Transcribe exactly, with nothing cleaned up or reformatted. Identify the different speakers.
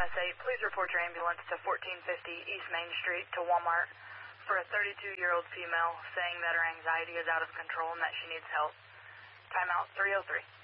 Speaker 1: S eight, please report your ambulance to fourteen fifty East Main Street to Walmart for a thirty-two-year-old female saying that her anxiety is out of control and that she needs help. Timeout three oh three.